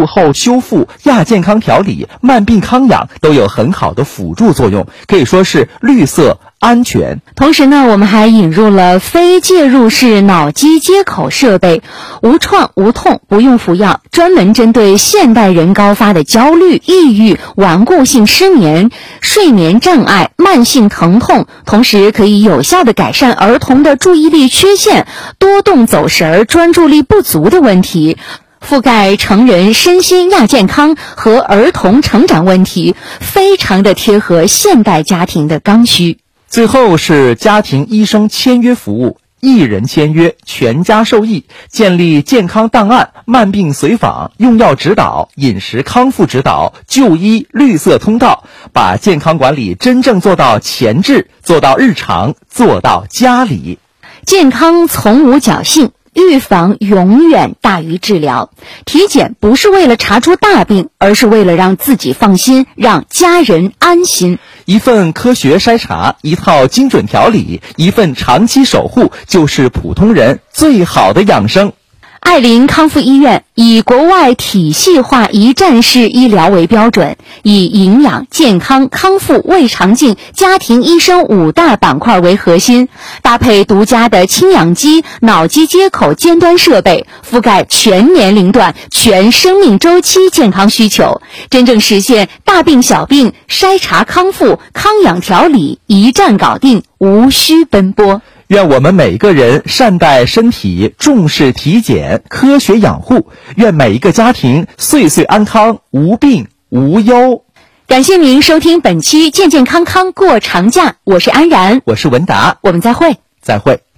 术后修复、亚健康调理、慢病康养都有很好的辅助作用，可以说是绿色安全。 同时呢，我们还引入了非介入式脑机接口设备，无创无痛，不用服药，专门针对现代人高发的焦虑、抑郁、顽固性失眠、睡眠障碍、慢性疼痛，同时可以有效地改善儿童的注意力缺陷、多动走神、专注力不足的问题，覆盖成人身心亚健康和儿童成长问题，非常的贴合现代家庭的刚需。 最后是家庭医生签约服务，一人签约，全家受益，建立健康档案、慢病随访、用药指导、饮食康复指导、就医绿色通道，把健康管理真正做到前置，做到日常，做到家里。 健康从无侥幸，预防永远大于治疗。体检不是为了查出大病，而是为了让自己放心，让家人安心。 一份科学筛查，一套精准调理，一份长期守护，就是普通人最好的养生。 爱林康复医院以国外体系化一站式医疗为标准，以营养、健康、康复、胃肠镜、家庭医生5大板块为核心，搭配独家的氢氧机、脑机接口尖端设备，覆盖全年龄段、全生命周期健康需求，真正实现大病小病筛查康复、康养调理一站搞定，无需奔波。 愿我们每个人善待身体，重视体检，科学养护。愿每一个家庭岁岁安康，无病无忧。 感谢您收听本期健健康康过长假，我是安然， 我是文达， 我们再会。 再会。